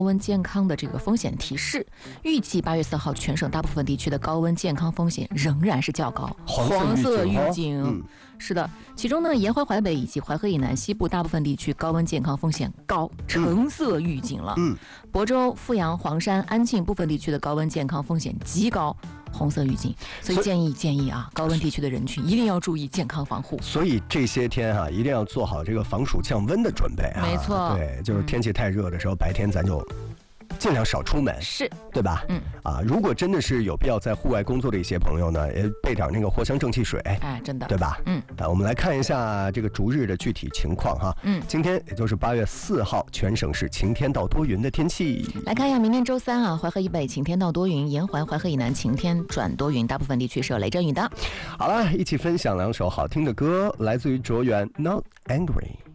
温健康的这个风险提示，预计8月4号全省大部分地区的高温健康风险仍然是较高，黄色预警。是的，其中呢，沿淮淮北以及淮河以南西部大部分地区高温健康风险高，橙色预警了。亳州、阜阳、黄山、安庆部分地区的高温健康风险极高，红色预警。所以建议啊，高温地区的人群一定要注意健康防护。 所以这些天啊，一定要做好这个防暑降温的准备啊。 没错， 对，就是天气太热的时候，白天咱就尽量少出门， 是对吧？如果真的是有必要在户外工作的一些朋友呢，也备点那个藿香正气水， 哎，真的， 对吧？我们来看一下这个逐日的具体情况哈。今天也就是8月4号，全省是晴天到多云的天气。 来看一下明天周三啊，淮河以北晴天到多云，沿淮淮河以南晴天转多云，大部分地区是有雷阵雨的。 好了，一起分享2首好听的歌，来自于卓源《Not Angry》。